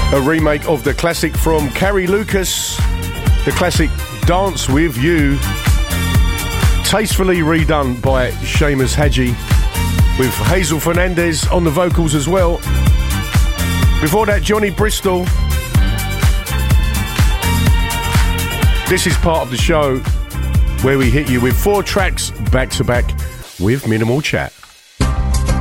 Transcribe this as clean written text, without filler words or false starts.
A remake of the classic from Carrie Lucas, the classic Dance With You, tastefully redone by Seamus Haji, with Hazel Fernandez on the vocals as well. Before that, Johnny Bristol. This is part of the show where we hit you with 4 tracks back to back with minimal chat.